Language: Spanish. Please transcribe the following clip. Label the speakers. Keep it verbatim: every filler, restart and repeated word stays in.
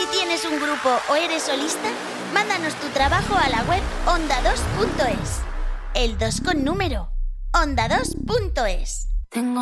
Speaker 1: tienes un grupo o eres solista, mándanos tu trabajo a la web onda dos punto es. El dos con número. onda dos punto es.
Speaker 2: Tengo